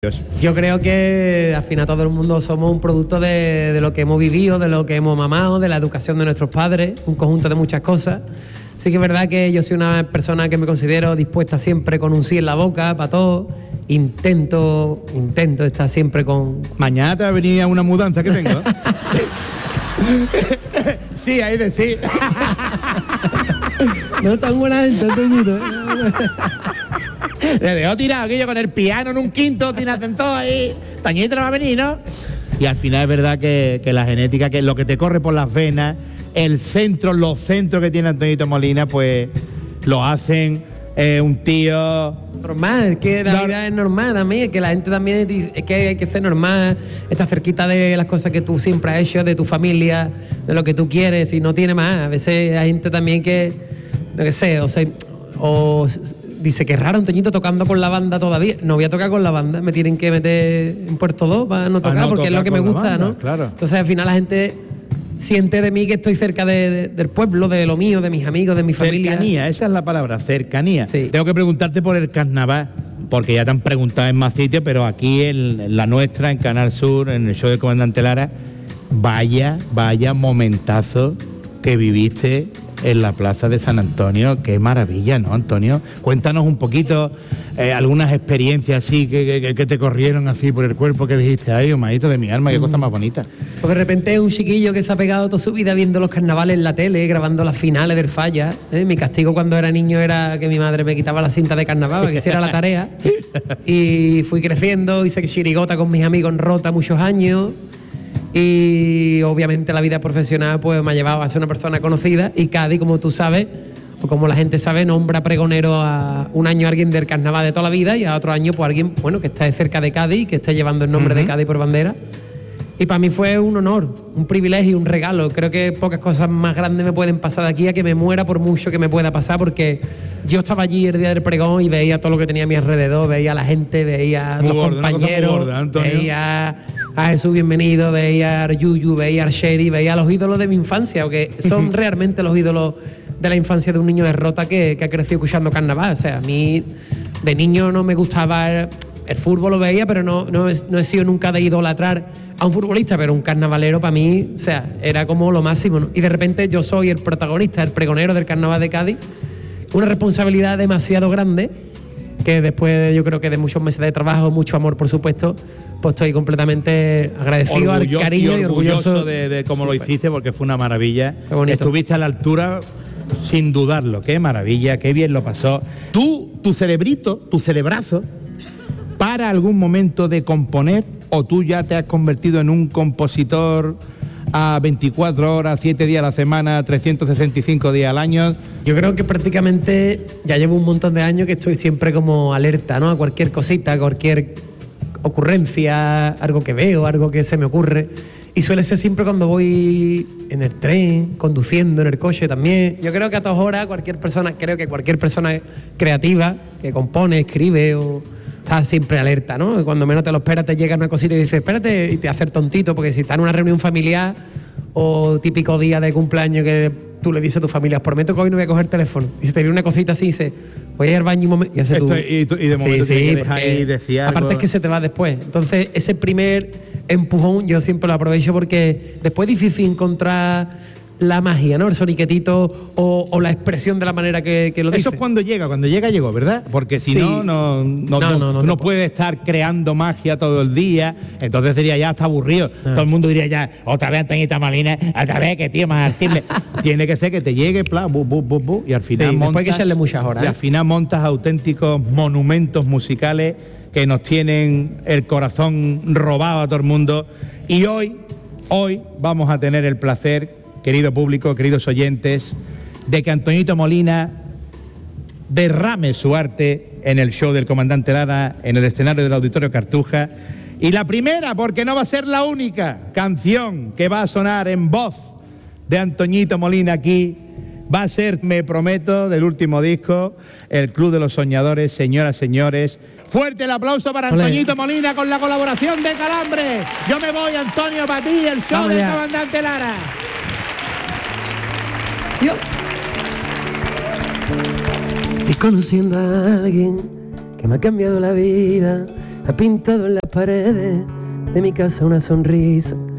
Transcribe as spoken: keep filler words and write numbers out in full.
Yo creo que al final todo el mundo somos un producto de, de lo que hemos vivido, de lo que hemos mamado, de la educación de nuestros padres, un conjunto de muchas cosas. Sí que es verdad que yo soy una persona que me considero dispuesta siempre con un sí en la boca para todo. Intento, intento estar siempre con... Mañana te va a venir una mudanza que tengo. Sí, ahí de sí. No tan buena gente, Toñito. Le dejó tirado aquello con el piano en un quinto, tiene ascensor ahí. Tañito no va a venir, ¿no? Y al final es verdad que, que la genética, que lo que te corre por las venas, el centro, los centros que tiene Antoñito Molina, pues lo hacen eh, un tío... Normal, es que la no. vida es normal también, es que la gente también dice, es que hay que ser normal, estar cerquita de las cosas que tú siempre has hecho, de tu familia, de lo que tú quieres, y no tiene más. A veces hay gente también que, no que sé, o sea, o dice que raro, Antoñito tocando con la banda todavía. No voy a tocar con la banda, me tienen que meter en Puerto dos para no tocar, no porque tocar es lo que me gusta, banda, ¿no? Claro. Entonces al final la gente siente de mí que estoy cerca de, de, del pueblo, de lo mío, de mis amigos, de mi familia. Cercanía, esa es la palabra, cercanía. Sí. Tengo que preguntarte por el carnaval, porque ya te han preguntado en más sitios, pero aquí en, en la nuestra, en Canal Sur, en el show del Comandante Lara, vaya, vaya momentazo que viviste en la plaza de San Antonio. Qué maravilla, ¿no, Antonio? Cuéntanos un poquito eh, algunas experiencias así que, que, que te corrieron así por el cuerpo, que dijiste, ay, humadito de mi alma, qué mm. cosa más bonita. Pues de repente un chiquillo que se ha pegado toda su vida viendo los carnavales en la tele, grabando las finales del Falla. ¿eh? Mi castigo cuando era niño era que mi madre me quitaba la cinta de carnaval para que hiciera la tarea. Y fui creciendo, hice chirigota con mis amigos en Rota muchos años. Y obviamente la vida profesional pues me ha llevado a ser una persona conocida, y Cádiz, como tú sabes, o como la gente sabe, nombra pregonero a un año a alguien del carnaval de toda la vida y a otro año pues alguien, bueno, que esté cerca de Cádiz, que esté llevando el nombre uh-huh. de Cádiz por bandera. Y para mí fue un honor, un privilegio, un regalo. Creo que pocas cosas más grandes me pueden pasar de aquí a que me muera, por mucho que me pueda pasar, porque yo estaba allí el día del pregón y veía todo lo que tenía a mi alrededor, veía a la gente, veía a los gorda, compañeros, gorda, veía a Jesús Bienvenido, veía a Yuyu, veía a Sherry, veía a los ídolos de mi infancia, porque son realmente los ídolos de la infancia de un niño de Rota que, que ha crecido escuchando carnaval. O sea, a mí de niño no me gustaba el, el fútbol, lo veía, pero no, no, he, no he sido nunca de idolatrar a un futbolista, pero un carnavalero para mí, o sea, era como lo máximo, ¿no? Y de repente yo soy el protagonista, el pregonero del carnaval de Cádiz. Una responsabilidad demasiado grande, que después yo creo que de muchos meses de trabajo, mucho amor, por supuesto, pues estoy completamente agradecido orgulloso, al cariño y orgulloso, y orgulloso de, de cómo Super. Lo hiciste, porque fue una maravilla. Qué bonito. Estuviste a la altura, sin dudarlo. Qué maravilla, qué bien lo pasó. Tú, tu cerebrito, tu cerebrazo, para algún momento de componer, o tú ya te has convertido en un compositor a veinticuatro horas, siete días a la semana, trescientos sesenta y cinco días al año. Yo creo que prácticamente ya llevo un montón de años que estoy siempre como alerta, ¿no? A cualquier cosita, a cualquier ocurrencia, algo que veo, algo que se me ocurre. Y suele ser siempre cuando voy en el tren, conduciendo, en el coche también. Yo creo que a todas horas cualquier persona, creo que cualquier persona creativa que compone, escribe o está siempre alerta, ¿no? Cuando menos te lo esperas te llega una cosita y dices, espérate, y te hace tontito, porque si está en una reunión familiar o típico día de cumpleaños que tú le dices a tu familia, os prometo que hoy no voy a coger el teléfono, y si te viene una cosita así, dices, voy a ir al baño un momento, y hace tú. Y, tú, y de momento sí, te sí, dejar ahí decir algo. Aparte es que se te va después. Entonces, ese primer empujón yo siempre lo aprovecho, porque después es difícil encontrar la magia, ¿no? El soniquetito o, o la expresión de la manera que, que lo dice. Eso es cuando llega, cuando llega, llegó, ¿verdad? Porque si sí. no, no, no, no, no, no, no puede estar creando magia todo el día, entonces sería ya hasta aburrido. Ah. Todo el mundo diría ya, otra vez Antoñito Molina, otra vez que tío más artista. Tiene que ser que te llegue, pla, bu, bu, bu, bu, y al final sí, montas, después hay que echarle muchas horas. Y al final montas auténticos monumentos musicales que nos tienen el corazón robado a todo el mundo. Y hoy, hoy vamos a tener el placer, querido público, queridos oyentes, de que Antoñito Molina derrame su arte en el show del Comandante Lara, en el escenario del Auditorio Cartuja. Y la primera, porque no va a ser la única canción que va a sonar en voz de Antoñito Molina aquí, va a ser, me prometo, del último disco, El Club de los Soñadores. Señoras, señores, fuerte el aplauso para Olé. Antoñito Molina con la colaboración de Calambre. Yo me voy, Antonio, para ti, el show Vamos del ya. Comandante Lara. Yo estoy conociendo a alguien que me ha cambiado la vida, ha pintado en las paredes de mi casa una sonrisa